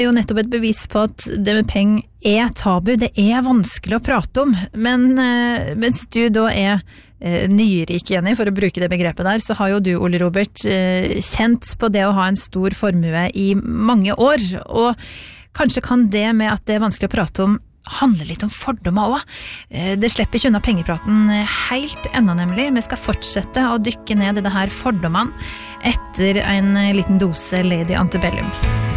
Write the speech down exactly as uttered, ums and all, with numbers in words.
Det er jo nettopp et bevis på at det med penger er tabu, det er vanskelig å prate om, men eh, mens du da er eh, nyrik, Jenny, for å bruke det begrepet der, så har jo du, Ole Robert, eh, kjent på det å ha en stor formue i mange år, og kanskje kan det med at det er vanskelig å prate om handler litt om fordommer også. Eh, Det slipper ikke unna pengepraten helt enda nemlig. Vi skal fortsette å dykke ned i det her fordommene etter en liten dose Lady Antebellum.